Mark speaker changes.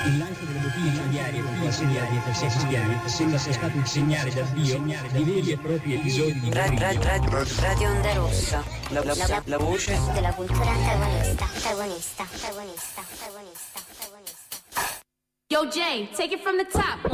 Speaker 1: Il lancio delle bottiglie incendiarie con quasi dietro sei spiani sembra sia stato un segnale d'avvio di veri e propri episodi di
Speaker 2: Radio Onda Rossa, la voce
Speaker 3: della cultura antagonista.
Speaker 4: Yo, Jay, take it from the top.